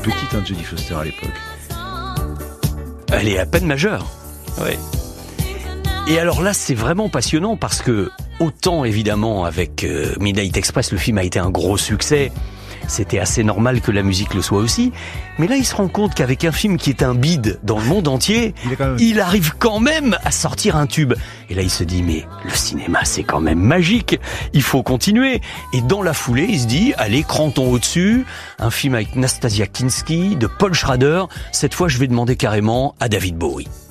petite, hein, Jodie Foster, à l'époque. Elle est à peine majeure. Ouais. Et alors là, c'est vraiment passionnant parce que, autant évidemment avec Midnight Express, le film a été un gros succès. C'était assez normal que la musique le soit aussi. Mais là, il se rend compte qu'avec un film qui est un bide dans le monde entier, il arrive quand même à sortir un tube. Et là, il se dit, mais le cinéma, c'est quand même magique. Il faut continuer. Et dans la foulée, il se dit, allez, cranton au-dessus. Un film avec Nastasia Kinski, de Paul Schrader. Cette fois, je vais demander carrément à David Bowie.